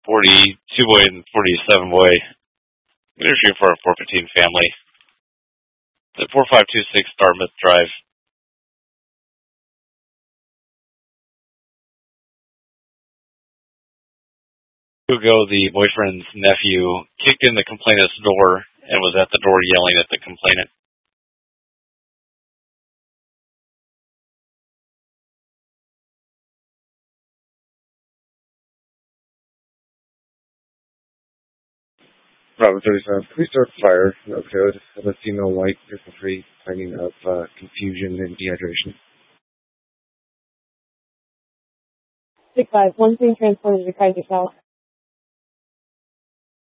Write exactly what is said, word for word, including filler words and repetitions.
forty-two boy and forty-seven boy. I'm going to shoot for a four fifteen family. The four five two six Dartmouth Drive. Hugo, the boyfriend's nephew, kicked in the complainant's door and was at the door yelling at the complainant. Bravo thirty-seven, please start fire, no code. Let us see no light, feel free, finding of uh, confusion and dehydration. six five, one thing transported to Kaiser South.